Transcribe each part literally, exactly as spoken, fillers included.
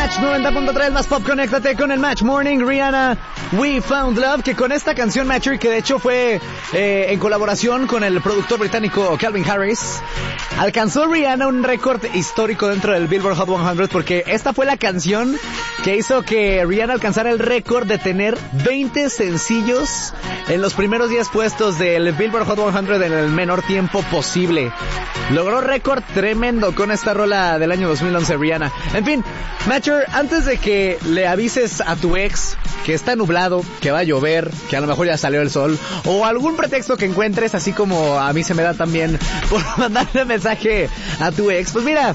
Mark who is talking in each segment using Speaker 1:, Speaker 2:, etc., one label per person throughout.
Speaker 1: Match noventa punto tres más pop, conéctate con el Match Morning. Rihanna, We Found Love, que con esta canción Matcher, que de hecho fue eh, en colaboración con el productor británico Calvin Harris, alcanzó Rihanna un récord histórico dentro del Billboard Hot cien, porque esta fue la canción que hizo que Rihanna alcanzara el récord de tener veinte sencillos en los primeros diez puestos del Billboard Hot cien en el menor tiempo posible. Logró récord tremendo con esta rola del año dos mil once, Rihanna. En fin, Matcher, antes de que le avises a tu ex que está nublado, que va a llover, que a lo mejor ya salió el sol, o algún pretexto que encuentres, así como a mí se me da también por mandarle mensaje a tu ex, pues mira,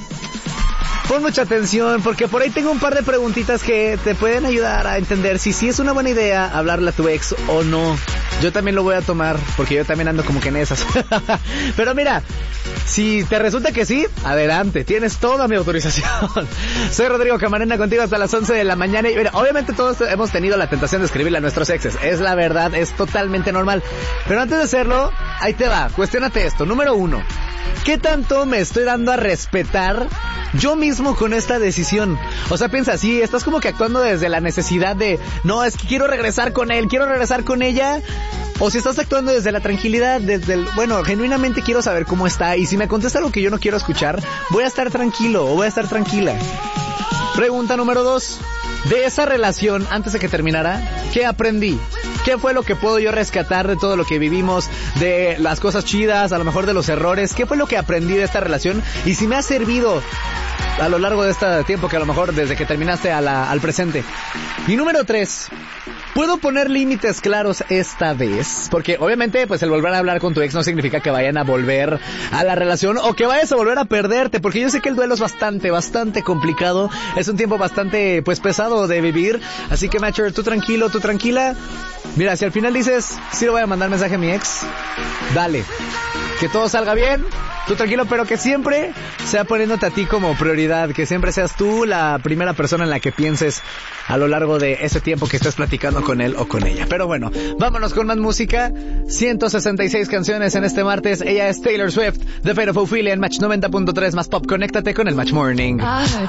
Speaker 1: pon mucha atención, porque por ahí tengo un par de preguntitas que te pueden ayudar a entender si sí es una buena idea hablarle a tu ex o no. Yo también lo voy a tomar, porque yo también ando como que en esas. Pero mira, si te resulta que sí, adelante, tienes toda mi autorización. Soy Rodrigo Camarena, contigo hasta las once de la mañana. Y mira, obviamente todos hemos tenido la tentación de escribirle a nuestros exes. Es la verdad, es totalmente normal. Pero antes de hacerlo, ahí te va, cuestiónate esto. Número uno, ¿qué tanto me estoy dando a respetar yo mismo con esta decisión? O sea, piensa, sí, estás como que actuando desde la necesidad de, no, es que quiero regresar con él, quiero regresar con ella. O si estás actuando desde la tranquilidad, desde el, bueno, genuinamente quiero saber cómo está, y si me contesta algo que yo no quiero escuchar, voy a estar tranquilo o voy a estar tranquila. Pregunta número dos. De esa relación, antes de que terminara, ¿qué aprendí? ¿Qué fue lo que puedo yo rescatar de todo lo que vivimos, de las cosas chidas, a lo mejor de los errores? ¿Qué fue lo que aprendí de esta relación? Y si me ha servido a lo largo de este tiempo, que a lo mejor desde que terminaste a la, al presente. Y número tres, ¿puedo poner límites claros esta vez? Porque obviamente pues el volver a hablar con tu ex no significa que vayan a volver a la relación o que vayas a volver a perderte, porque yo sé que el duelo es bastante, bastante complicado, es un tiempo bastante pues pesado de vivir, así que Matcher, tú tranquilo, tú tranquila. Mira, si al final dices, sí le voy a mandar mensaje a mi ex, dale, que todo salga bien, tú tranquilo, pero que siempre sea poniéndote a ti como prioridad, que siempre seas tú la primera persona en la que pienses a lo largo de ese tiempo que estés platicando con él o con ella. Pero bueno, vámonos con más música. ciento sesenta y seis canciones en este martes. Ella es Taylor Swift, The Fate of Ophelia en Match noventa punto tres más pop. Conéctate con el Match Morning.